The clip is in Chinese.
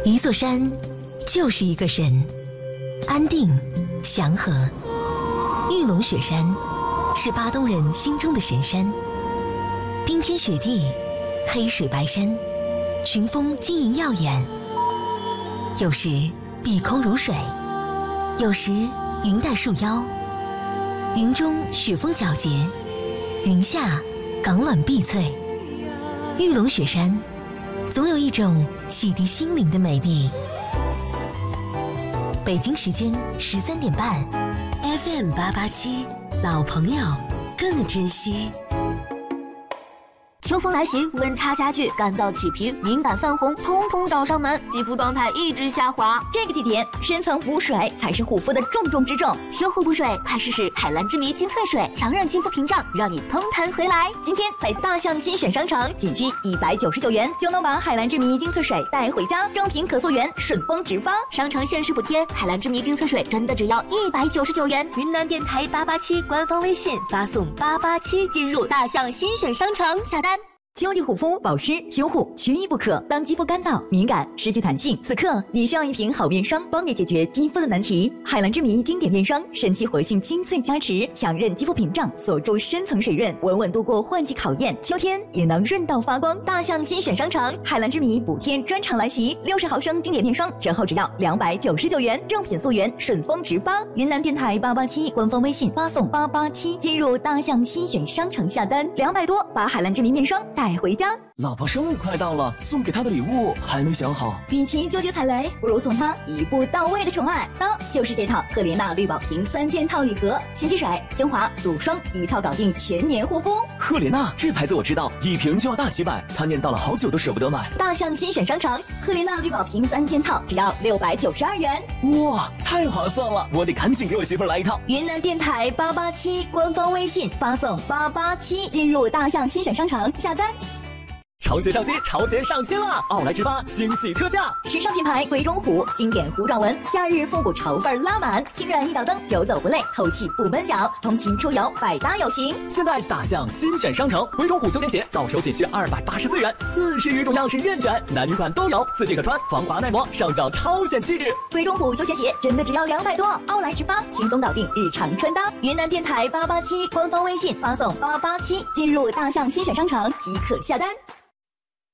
一座山就是一个神，安定祥和。玉龙雪山是巴东人心中的神山，冰天雪地，黑水白山，群峰晶莹耀眼，有时碧空如水，有时云带束腰，云中雪峰皎洁，云下港卵碧翠。玉龙雪山总有一种洗涤心灵的美丽。北京时间13点半 ，FM 887，老朋友更珍惜。 秋风来袭，温差加剧，干燥起皮，敏感泛红，通通找上门，肌肤状态一直下滑。 这个季节，深层补水才是护肤的重中之重。 修护补水，快试试海蓝之谜精粹水，强韧肌肤屏障，让你通弹回来。 今天在大象新选商城，仅需199元就能把海蓝之谜精粹水带回家，正品可溯源，顺丰直发。 商城限时补贴，海蓝之谜精粹水真的只要199元。云南电台887官方微信发送887进入大象新选商城下单。 秋季护肤保湿修护缺一不可。当肌肤干燥、敏感、失去弹性，此刻你需要一瓶好面霜，帮你解决肌肤的难题。海蓝之谜经典面霜，神奇活性精粹加持，强韧肌肤屏障，锁住深层水润，稳稳度过换季考验。秋天也能润到发光。大象新选商城，海蓝之谜补贴专场来袭，60毫升经典面霜折后只要299元，正品溯源，顺丰直发。云南电台887官方微信发送887进入大象新选商城下单，200多把海蓝之谜面霜带回家。 老婆生日快到了，送给她的礼物还没想好。 与其纠结踩雷，不如送她一步到位的宠爱。当就是这套赫莲娜绿宝瓶3件套礼盒，洗肌水、精华、乳霜一套搞定全年护肤。 赫莲娜这牌子我知道，一瓶就要大几百，她念叨了好久都舍不得买。 大象新选商城，赫莲娜绿宝瓶3件套只要692元。 哇，太划算了！我得赶紧给我媳妇来一套。 云南电台887官方微信发送887进入大象新选商城下单。 潮鞋上新，潮鞋上新了！奥莱直发惊喜特价， 时尚品牌鬼冢虎经典弧状纹，夏日复古潮范拉满，轻软一脚蹬，久走不累，透气不闷脚，通勤出游百搭有型。 现在大象新选商城，鬼冢虎休闲鞋到手仅需284元，40余种样式任选，男女款都有，4季可穿，防滑耐磨，上脚超显气质。 鬼冢虎休闲鞋真的只要200多，奥莱直发轻松搞定日常穿搭。云南电台887官方微信发送887进入大象新选商城即可下单。